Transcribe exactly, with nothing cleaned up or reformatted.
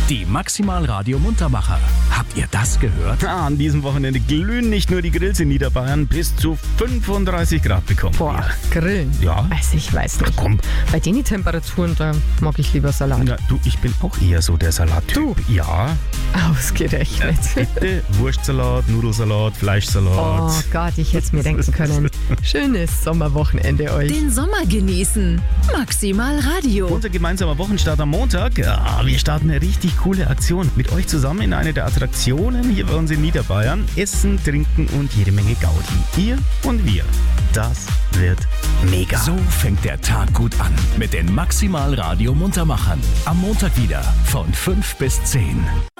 Die Maximal Radio Muntermacher. Habt ihr das gehört? Ja, an diesem Wochenende glühen nicht nur die Grills in Niederbayern, bis zu fünfunddreißig Grad bekommen. Boah, Grillen? Ja. Also ich weiß nicht. Ach, komm. Bei den Temperaturen, da mag ich lieber Salat. Na, du, ich bin auch eher so der Salattyp. Du? Ja. Ausgerechnet. Bitte Wurstsalat, Nudelsalat, Fleischsalat. Oh Gott, ich hätte es mir denken können. Schönes Sommerwochenende euch. Den Sommer genießen. Maximal Radio. Unser gemeinsamer Wochenstart am Montag. Ja, wir starten eine richtig coole Aktion. Mit euch zusammen in eine der Attraktionen hier bei uns in Niederbayern. Essen, trinken und jede Menge Gaudi. Ihr und wir. Das wird mega. So fängt der Tag gut an mit den Maximal Radio Muntermachern. Am Montag wieder von fünf bis zehn.